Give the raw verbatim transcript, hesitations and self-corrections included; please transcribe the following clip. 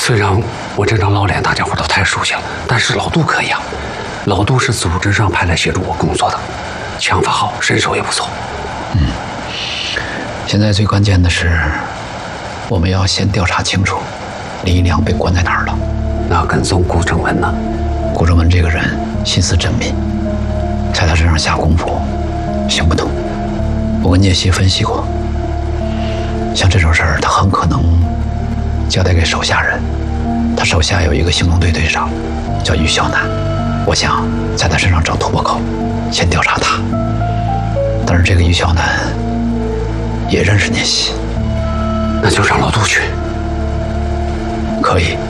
虽然我这张老脸大家伙都太熟悉了，但是老杜可以啊。老杜是组织上派来协助我工作的，枪法好，身手也不错。 嗯，现在最关键的是，我们要先调查清楚李一良被关在哪儿了。 那跟踪顾正文呢？ 顾正文这个人心思缜密，在他身上下功夫行不通。我跟聂曦分析过，像这种事儿，他很可能交代给手下人。他手下有一个行动队队长，叫于小南。我想在他身上找突破口，先调查他。但是这个于小南也认识聂曦， 那就让老杜去。 可以。